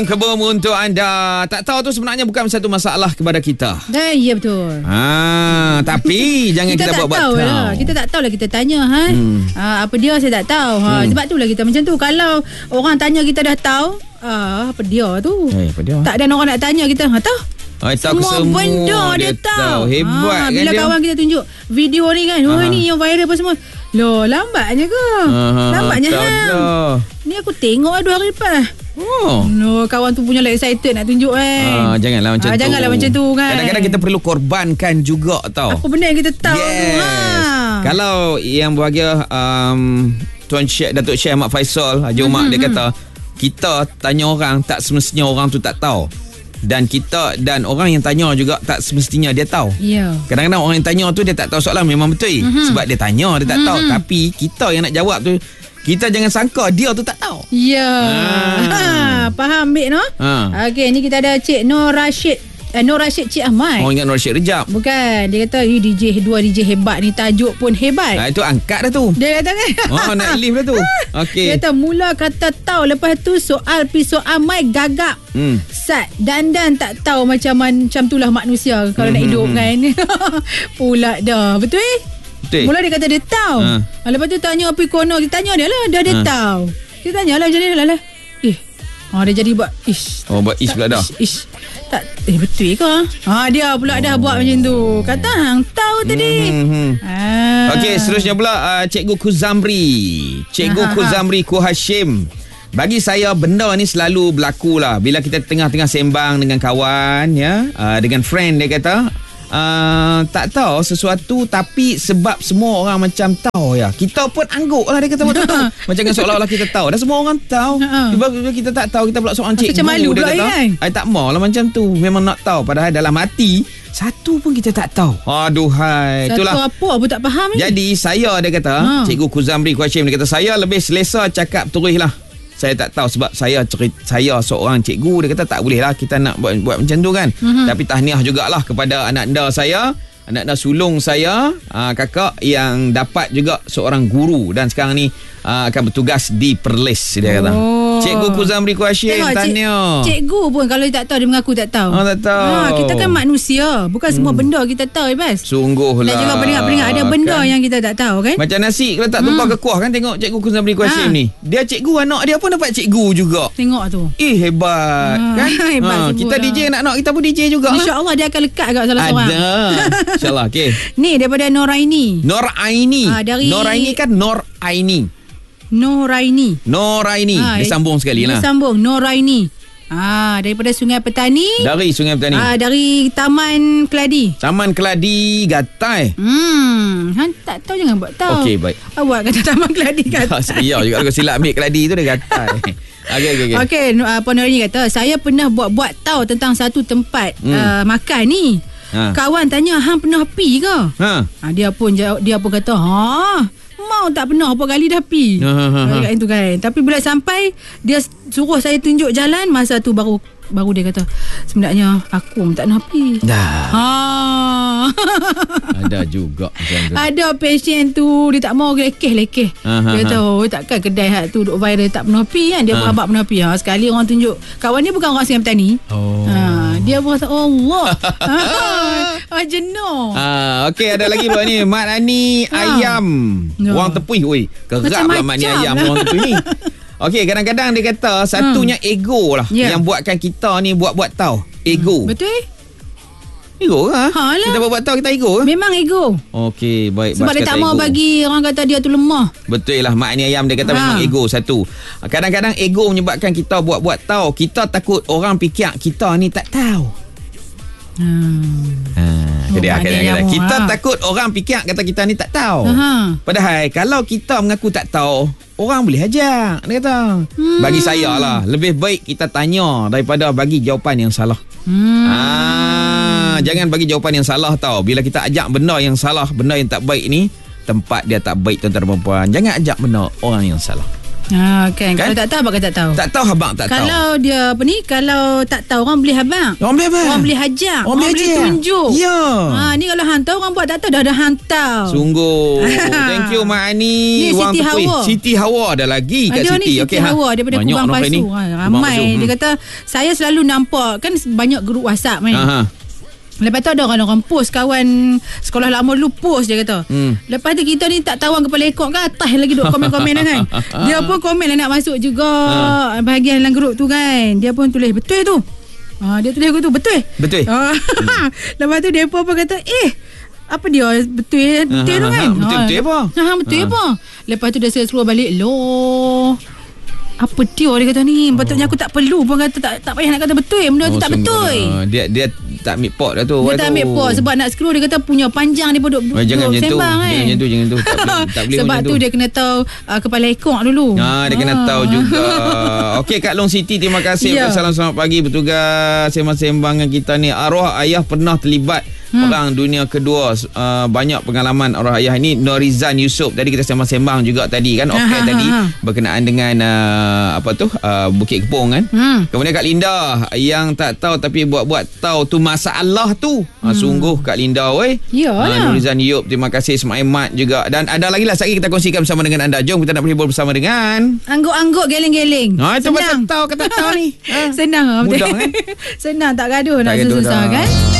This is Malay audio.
Kebom untuk anda. Tak tahu tu sebenarnya bukan satu masalah kepada kita. Ya betul. Tapi jangan kita buat-buat tahu. Kita tak tahu lah, kita tanya apa dia saya tak tahu. Sebab tu lah kita macam tu. Kalau orang tanya kita dah tahu, apa dia tu? Apa dia? Tak ada orang nak tanya kita. Tahu? Semua benda dia tahu. Hebat kan bila dia? Kawan kita tunjuk video ni kan, ni yang viral apa semua. Loh, lambatnya ke? Lambatnya ni aku tengok 2 hari lepas. No, kawan tu punya excited nak tunjuk kan. Janganlah macam tu. Janganlah macam tu kan. Kadang-kadang kita perlu korbankan juga tau. Apa benda yang kita tahu tu. Kalau yang berbahagia Tuan Syekh, Datuk Syekh Ahmad Faisal Haji Umar, dia kata kita tanya orang tak semestinya orang tu tak tahu. Dan kita dan orang yang tanya juga tak semestinya dia tahu. Kadang-kadang orang yang tanya tu dia tak tahu soalan, memang betul. Sebab dia tanya, dia tak tahu. Tapi kita yang nak jawab tu, kita jangan sangka dia tu tak tahu. Faham Bik no? Okey, ni kita ada Cik Nur Rashid Cik Ahmad. Ingat Nur Rashid Rejab? Bukan. Dia kata DJ hebat ni, tajuk pun hebat. Itu angkat dah tu. Dia kata kan. Naik lift dah tu. Okey. Dia kata mula kata tahu, lepas tu soal mic gagap. Sat dandan tak tahu macam itulah manusia kalau nak hidup kan. Pula dah. Betul? Mula dia kata dia tahu. Lepas tu tanya api kono, dia tanya dia lah, dia tahu. Dia tanya lah jadi lah. Dia jadi buat ish. Buat ish pula dah. Ish. Tak betul ke? Dia pula dah buat macam tu. Kata hang tahu tadi. Okey, seterusnya pula Cikgu Kuzamri. Cikgu Kuzamri Ku Hashim. Bagi saya benda ni selalu berlaku lah bila kita tengah-tengah sembang dengan kawan ya, dengan friend, dia kata tak tahu sesuatu tapi sebab semua orang macam tahu ya. Kita pun angguk lah, dia kata macam tu. Macam seolah-olah kita tahu. Dah semua orang tahu. Tiba-tiba kita tak tahu, kita pula seorang cikgu. Macam malu pula kan? Tak maulah macam tu. Memang nak tahu. Padahal dalam hati satu pun kita tak tahu. Aduhai. Satu itulah. apa pun tak faham ni. Jadi saya, dia kata Cikgu Kuzamri Kuashim, dia kata saya lebih selesa cakap terus lah. Saya tak tahu sebab saya seorang cikgu. Dia kata tak boleh lah kita nak buat macam tu kan. Tapi tahniah jugalah kepada anak-anak saya, anak-anak sulung saya, kakak yang dapat juga seorang guru dan sekarang ni akan bertugas di Perlis, dia kata. Cikgu Kuzamri Kuashim, tahniah. Cikgu pun kalau dia tak tahu, dia mengaku tak tahu. Tak tahu. Kita kan manusia, bukan semua benda kita tahu, Bas. Sungguh lah. Dan juga peringat-peringat ada benda kan yang kita tak tahu kan. Macam nasi kalau tak tumpah ke kuah kan. Tengok Cikgu Kuzamri Kuashim ni. Dia cikgu, anak dia pun dapat cikgu juga. Tengok tu. Hebat kan. Hebat kita lah. DJ, anak-anak kita pun DJ juga. InsyaAllah dia akan lekat kat salah seorang. Ada. InsyaAllah. Okay. Ni daripada Noraini. Dari Noraini kan Noraini. Dia sambung sekali lah. Dia sambung Noraini. Daripada Sungai Petani. Dari Sungai Petani. Dari Taman Keladi. Taman Keladi Gatai. Han tak tahu, jangan buat tahu. Okey, baik. Awak kata Taman Keladi Gatai. Ya juga, kalau silap ambil Keladi tu dia Gatai. Okey. Puan Noraini kata, saya pernah buat tahu tentang satu tempat makan ni. Kawan tanya, hang pernah pi ke? Dia pun kata, mau tak pernah apa kali dah pi. Kat itu kan. Tapi bila sampai, dia suruh saya tunjuk jalan, masa tu baru dia kata, sebenarnya aku tak nak pi. Ada juga macam tu. Ada pasien tu, dia tak mau lekeh. Dia kata, takkan kedai hak tu duk viral tak pernah pi kan. Dia pun abang pernah pi. Sekali orang tunjuk. Kawan dia bukan orang Sungai Petani. Dia pun kata, Allah. Jenuh. Okey, ada lagi buat ni. Mak Ani ayam. Orang tepuih. Kerap lah Mak Ani ayam orang tepuih ni. Okey, kadang-kadang dia kata satunya ego lah yang buatkan kita ni buat tahu. Ego. Betul? Ego lah. Kita buat tahu kita ego. Memang ego. Okey, baik. Sebab dia tak mau bagi orang kata dia tu lemah. Betul lah. Mak Ani ayam dia kata memang ego satu. Kadang-kadang ego menyebabkan kita buat tahu. Kita takut orang fikir kita ni tak tahu. Kita takut orang fikir kata kita ni tak tahu. Padahal kalau kita mengaku tak tahu, orang boleh ajak. Dia kata bagi saya lah, lebih baik kita tanya daripada bagi jawapan yang salah. Jangan bagi jawapan yang salah tau. Bila kita ajak benda yang salah, benda yang tak baik ni, tempat dia tak baik, tuan-tuan dan puan. Jangan ajak benda orang yang salah. Kan? Kalau tak tahu abang kata tak tahu. Tak tahu abang tak tahu. Kalau dia apa ni, kalau tak tahu orang boleh abang. Orang boleh hajar. Orang boleh tunjuk. Ya. Ni kalau hantar orang buat tak tahu dah ada hantar. Sungguh. Thank you Mak Ani. Ni Siti Hawa. Siti Hawa ada lagi kat Siti. Ada Siti. ni Siti Hawa daripada Kubang Pasu. Ramai. Dia kata saya selalu nampak kan banyak grup WhatsApp kan. Lepas tu ada orang post, kawan sekolah lama dulu post, dia kata. Lepas tu kita ni tak tahu kepala ekor ke atas lagi duk komen-komen kan. Dia pun komen lah nak masuk juga bahagian dalam grup tu kan. Dia pun tulis betul tu. Dia tulis tu betul. Lepas tu depa pun kata apa dia betul tu kan. Betul apa? Betul apa? Lepas tu dia seru balik loh. Apa dia kata ni? Patutnya aku tak perlu pun kata tak payah nak kata betul. Benda tu tak betul. Dia tak ambil pot dah tu. Dia tak ambil pot sebab nak scroll dia kata punya panjang dia pun duk jangan sembang kan. Jangan tu. Tak boleh sebab tu dia kena tahu kepala ekor dulu. Dia kena tahu juga. Okey Kak Long Siti, terima kasih. Salam selamat pagi bertugas sembang-sembang dengan kita ni. Arwah ayah pernah terlibat Perang Dunia Kedua. Banyak pengalaman arwah ayah ini. Norizan Yusof tadi kita sembang-sembang juga tadi kan. Tadi berkenaan dengan Bukit Kepong kan. Kemudian Kak Linda yang tak tahu tapi buat-buat tahu tu masalah tu. Sungguh Kak Linda Norizan Yusof, terima kasih. Ismail Mat juga. Dan ada lagi lah sekali kita kongsikan bersama dengan anda. Jom kita nak berhibur bersama dengan Angguk-angguk geleng-geleng. Itu pasal tahu kata tahu ni. Senang. Mudah kan. Senang, tak gaduh nak susah kan.